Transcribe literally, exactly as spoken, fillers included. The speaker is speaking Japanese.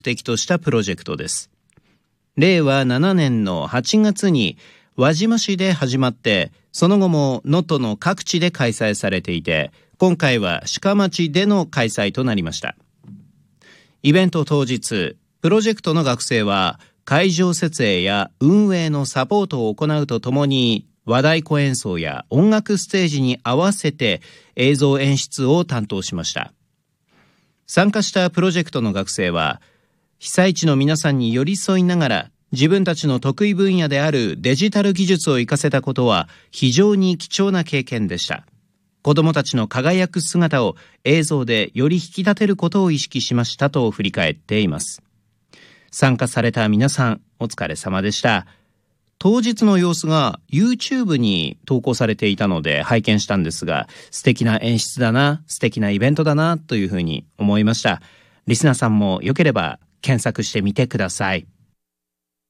的としたプロジェクトです。れいわななねんのはちがつに輪島市で始まって、その後も能登の各地で開催されていて、今回は鹿町での開催となりました。イベント当日、プロジェクトの学生は会場設営や運営のサポートを行うとともに、和太鼓演奏や音楽ステージに合わせて映像演出を担当しました。参加したプロジェクトの学生は、被災地の皆さんに寄り添いながら、自分たちの得意分野であるデジタル技術を活かせたことは非常に貴重な経験でした。子どもたちの輝く姿を映像でより引き立てることを意識しましたと振り返っています。参加された皆さん、お疲れ様でした。当日の様子が YouTube に投稿されていたので拝見したんですが、素敵な演出だな、素敵なイベントだなというふうに思いました。リスナーさんもよければ検索してみてください。